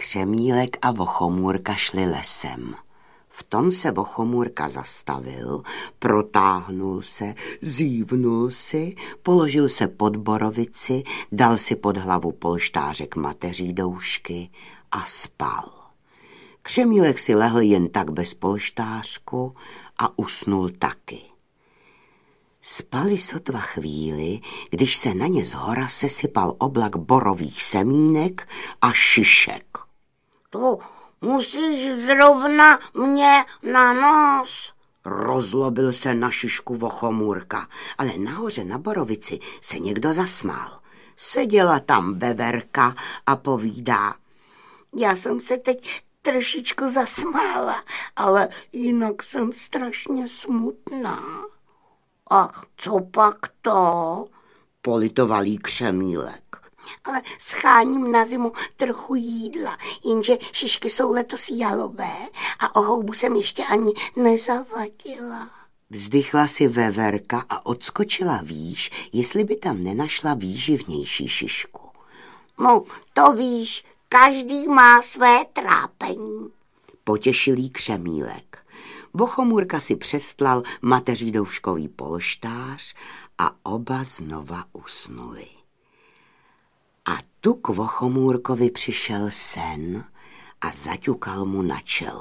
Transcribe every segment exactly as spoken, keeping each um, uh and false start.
Křemílek a Vochomůrka šli lesem. V tom se Vochomůrka zastavil, protáhnul se, zívnul si, položil se pod borovici, dal si pod hlavu polštářek mateří doušky a spal. Křemílek si lehl jen tak bez polštářku a usnul taky. Spali sotva chvíli, když se na ně zhora sesypal oblak borových semínek a šišek. To musíš zrovna mě na nos, rozlobil se na šišku Vochomůrka, ale nahoře na borovici se někdo zasmál. Seděla tam veverka a povídá: já jsem se teď trošičku zasmála, ale jinak jsem strašně smutná. Ach, co pak to? Politoval jí Křemílek. Ale scháním na zimu trochu jídla, jenže šišky jsou letos jalové a o houbu jsem ještě ani nezavadila. Vzdychla si veverka a odskočila výš, jestli by tam nenašla výživnější šišku. No, to víš, každý má své trápení, potěšil jí Křemílek. Vochomůrka si přestlal mateří douškový polštář a oba znova usnuli. A tu k Vochomůrkovi přišel sen a zaťukal mu na čelo.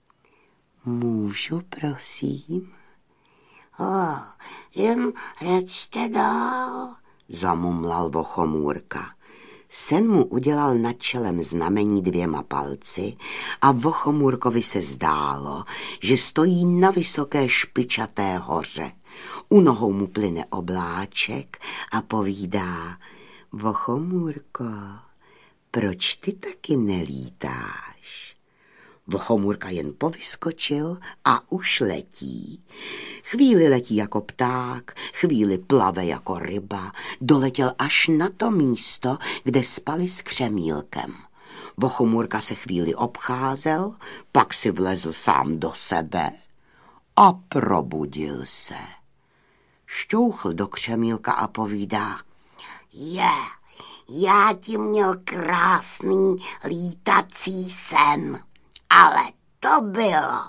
Můžu, prosím? Oh, jen řečte dál, zamumlal Vochomůrka. Sen mu udělal nad čelem znamení dvěma palci a Vochomůrkovi se zdálo, že stojí na vysoké špičaté hoře. U nohou mu plyne obláček a povídá: Vochomůrko, proč ty taky nelítáš? Vochomůrka jen povyskočil a už letí. Chvíli letí jako pták, chvíli plave jako ryba, doletěl až na to místo, kde spali s Křemílkem. Vochomůrka se chvíli obcházel, pak si vlezl sám do sebe a probudil se. Šťouchl do Křemílka a povídá: je, já ti měl krásný lítací sen, ale to bylo,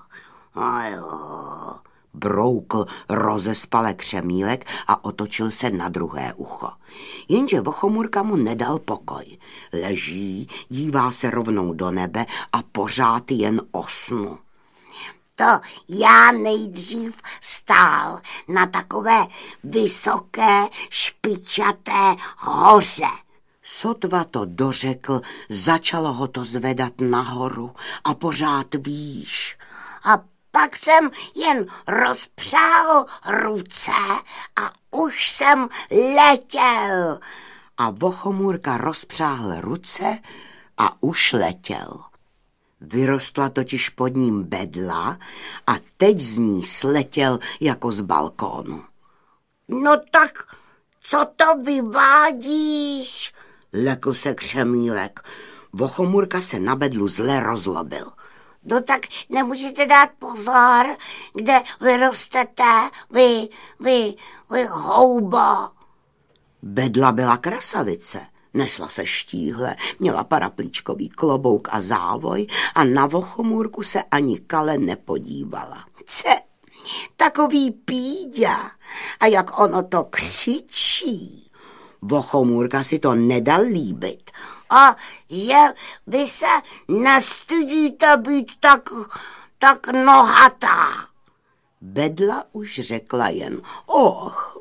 ojo. Broukl rozespale Křemílek a otočil se na druhé ucho. Jenže Vochomůrka mu nedal pokoj. Leží, dívá se rovnou do nebe a pořád jen osnu. To já nejdřív stál na takové vysoké špičaté hoře. Sotva to dořekl, začalo ho to zvedat nahoru a pořád výš. A pak jsem jen rozpřáhl ruce a už jsem letěl. A Vochomůrka rozpřáhl ruce a už letěl. Vyrostla totiž pod ním bedla a teď z ní sletěl jako z balkónu. No tak co to vyvádíš? Lekl se Křemílek. Vochomůrka se na bedlu zle rozlobil. No tak nemůžete dát pozor, kde vyrostete, vy, vy, vy houba. Bedla byla krasavice. Nesla se štíhle, měla paraplíčkový klobouk a závoj a na Vochomůrku se ani kale nepodívala. Ce, takový píďa, a jak ono to křičí. Vochomůrka si to nedal líbit. A že vy se nestydíte být tak, tak nohatá. Bedla už řekla jen och,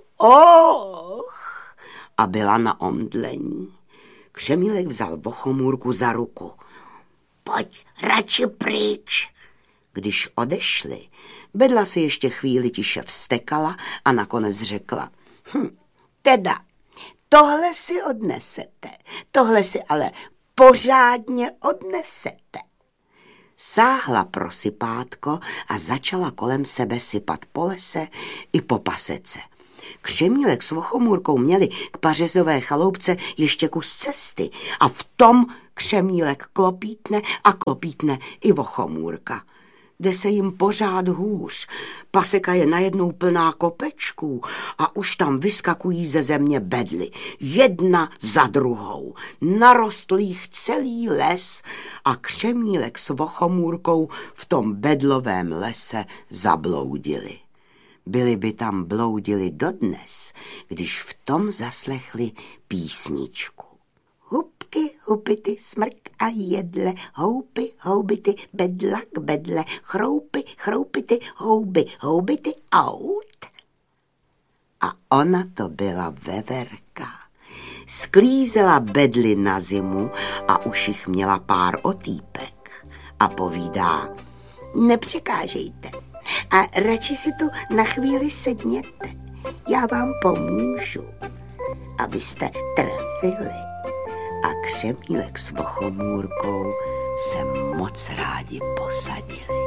och a byla na omdlení. Křemílek vzal Vochomůrku za ruku. Pojď radši pryč. Když odešli, Bedla se ještě chvíli tiše vztekala a nakonec řekla: hm, teda, tohle si odnesete, tohle si ale pořádně odnesete. Sáhla pro sypátko a začala kolem sebe sypat po lese i po pasece. Křemílek s Vochomůrkou měli k pařezové chaloupce ještě kus cesty a v tom Křemílek klopítne a klopítne i Vochomůrka. Jde se jim pořád hůř. Paseka je najednou plná kopečků a už tam vyskakují ze země bedly. Jedna za druhou. Narostl jich celý les a Křemílek s Vochomůrkou v tom bedlovém lese zabloudili. Byli by tam bloudili dodnes, když v tom zaslechli písničku. Hubky, hubity, smrk a jedle, houpy, houbity, bedla k bedle, chroupy, chroupity, houby, houbity, aut. A ona to byla Veverka. Sklízela bedly na zimu a už jich měla pár otýpek. A povídá: nepřekážejte a radši si tu na chvíli sedněte. Já vám pomůžu, abyste trefili. A Křemílek s Vochomůrkou se moc rádi posadili.